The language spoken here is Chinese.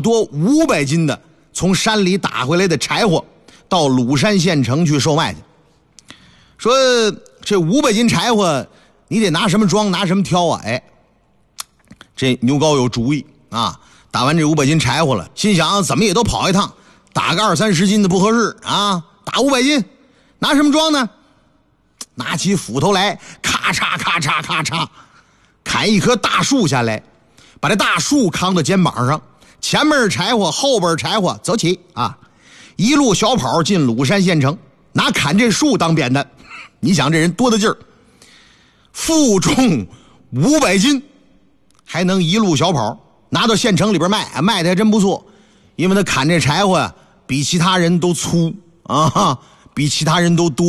多500斤的从山里打回来的柴火到鲁山县城去售卖去。说这500斤柴火你得拿什么装，拿什么挑啊？哎，这牛皋有主意啊！打完这500斤柴火了，心想怎么也都跑一趟，打个20-30斤的不合适啊，打500斤拿什么装呢？拿起斧头来，咔嚓咔嚓咔嚓砍一棵大树下来，把这大树扛到肩膀上，前面柴火后边柴火，走起啊！一路小跑进鲁山县城，拿砍这树当扁担。你想这人多大劲儿，负重500斤，还能一路小跑拿到县城里边卖，卖的还真不错。因为他砍这柴火呀，比其他人都粗啊，比其他人都多。